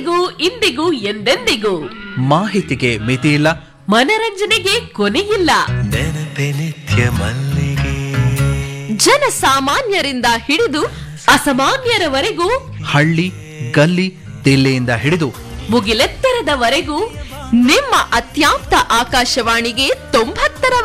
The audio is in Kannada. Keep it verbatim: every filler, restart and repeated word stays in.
ಅಂದಿಗೂ ಇಂದಿಗೂ ಎಂದೆಂದಿಗೂ ಮಾಹಿತಿಗೆ ಮಿತಿಯಿಲ್ಲ, ಮನರಂಜನೆಗೆ ಕೊನೆಯಿಲ್ಲ. ನೆನಪೆ ನಿತ್ಯ ಮಲ್ಲಿಗೆ. ಜನಸಾಮಾನ್ಯರಿಂದ ಹಿಡಿದು ಅಸಾಮಾನ್ಯರವರೆಗೂ, ಹಳ್ಳಿ ಗಲ್ಲಿ ದಿಲ್ಲಿಯಿಂದ ಹಿಡಿದು ಮುಗಿಲೆತ್ತರದವರೆಗೂ ನಿಮ್ಮ ಅತ್ಯಾಂತ ಆಕಾಶವಾಣಿಗೆ ತೊಂಬತ್ತು